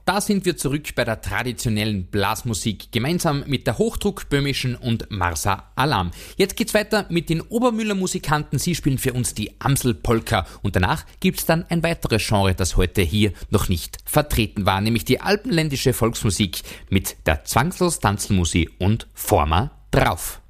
da sind wir zurück bei der traditionellen Blasmusik, gemeinsam mit der Hochdruckböhmischen und Marsa Alarm. Jetzt geht's weiter mit den Obermüller Musikanten. Sie spielen für uns die Amsel-Polka und danach gibt's dann ein weiteres Genre, das heute hier noch nicht vertreten war, nämlich die alpenländische Volksmusik mit der Zwangslos Tanzelmusi und Forma drauf.